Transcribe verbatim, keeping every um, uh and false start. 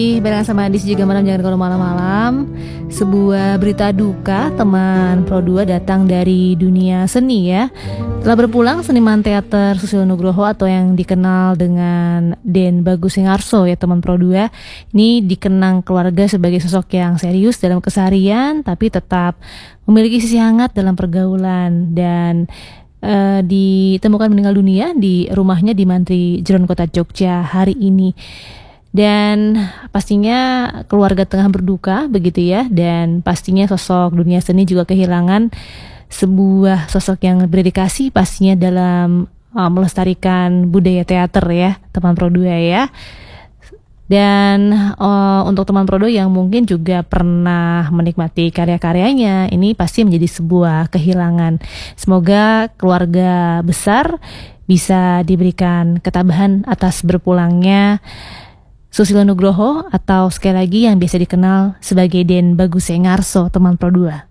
Bareng sama Adis juga malam jangan kalau malam-malam. Sebuah berita duka teman Pro dua datang dari dunia seni ya. Telah berpulang seniman teater Susilo Nugroho atau yang dikenal dengan Den Bagus Singarso ya teman Pro dua. Ini dikenang keluarga sebagai sosok yang serius dalam keseharian tapi tetap memiliki sisi hangat dalam pergaulan dan uh, ditemukan meninggal dunia di rumahnya di Mantri Jeron Kota Jogja hari ini. Dan pastinya keluarga tengah berduka begitu ya, dan pastinya sosok dunia seni juga kehilangan sebuah sosok yang berdedikasi pastinya dalam uh, melestarikan budaya teater ya teman Pro dua ya. Dan uh, untuk teman Pro dua yang mungkin juga pernah menikmati karya-karyanya, ini pasti menjadi sebuah kehilangan. Semoga keluarga besar bisa diberikan ketabahan atas berpulangnya Susilo Nugroho atau sekali lagi yang biasa dikenal sebagai Den Bagus Singarso teman Pro dua.